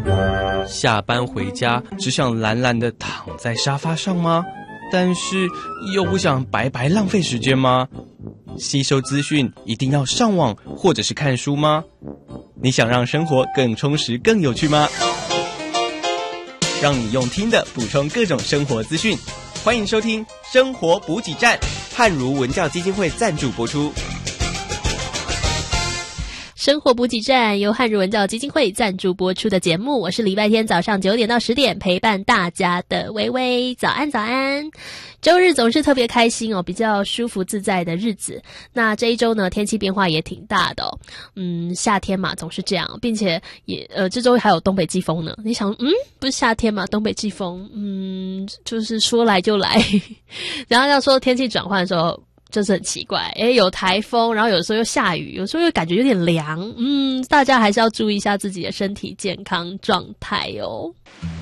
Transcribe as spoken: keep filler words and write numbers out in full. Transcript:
下班回家只想懒懒地躺在沙发上吗？但是又不想白白浪费时间吗？吸收资讯一定要上网或者是看书吗？你想让生活更充实更有趣吗？让你用听的补充各种生活资讯，欢迎收听生活补给站，汉儒文教基金会赞助播出。 生活补给站由汉儒文教基金会赞助播出的节目，我是礼拜天早上九点到十点陪伴大家的微微。早安早安，周日总是特别开心哦，比较舒服自在的日子。那这一周呢，天气变化也挺大的哦。嗯，夏天嘛总是这样，并且也呃这周还有东北季风呢。你想，嗯，不是夏天嘛，东北季风，嗯，就是说来就来。然后要说天气转换的时候，就是很奇怪，诶，有台风，然后有时候又下雨，有时候又感觉有点凉，嗯，大家还是要注意一下自己的身体健康状态哦。